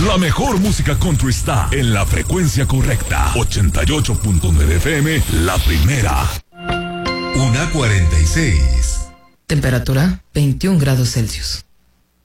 La mejor música country está en la frecuencia correcta. 88.9 FM, la primera. 1:46. Temperatura 21 grados Celsius.